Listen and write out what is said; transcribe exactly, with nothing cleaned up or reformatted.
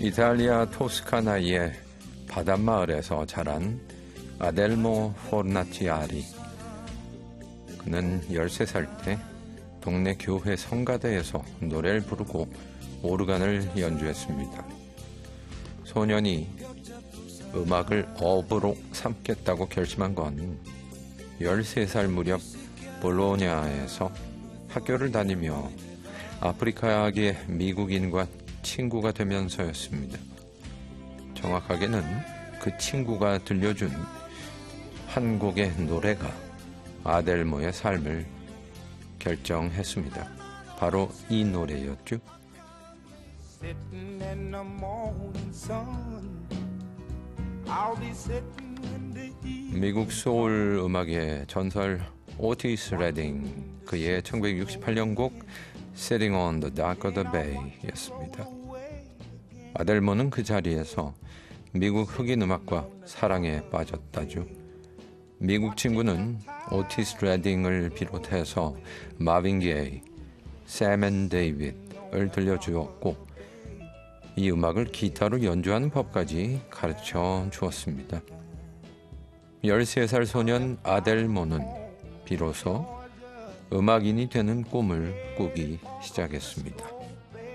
이탈리아 토스카나의 바닷마을에서 자란 아델모 포르나치아리. 그는 열세 살 때 동네 교회 성가대에서 노래를 부르고 오르간을 연주했습니다. 소년이 음악을 업으로 삼겠다고 결심한 건 열세 살 무렵 볼로냐에서 학교를 다니며 아프리카계 미국인과 친구가 되면서였습니다. 정확하게는 그 친구가 들려준 한 곡의 노래가 아델모의 삶을 결정했습니다. 바로 이 노래였죠. 미국 소울 음악의 전설 오티스 레딩, 그의 천구백육십팔 년 곡 Sitting on the Dock of the Bay 였습니다. 아델모는 그 자리에서 미국 흑인 음악과 사랑에 빠졌다죠. 미국 친구는 오티스 레딩을 비롯해서 마빈 게이, 샘 앤 데이빗을 들려주었고 이 음악을 기타로 연주하는 법까지 가르쳐 주었습니다. 열세 살 소년 아델모는 비로소 음악인이 되는 꿈을 꾸기 시작했습니다.